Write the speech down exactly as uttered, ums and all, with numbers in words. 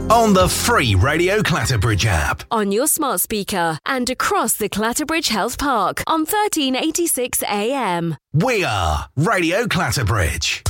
on the free Radio Clatterbridge app. On your smart speaker and across the Clatterbridge Health Park on thirteen eighty-six A M. We are Radio Clatterbridge.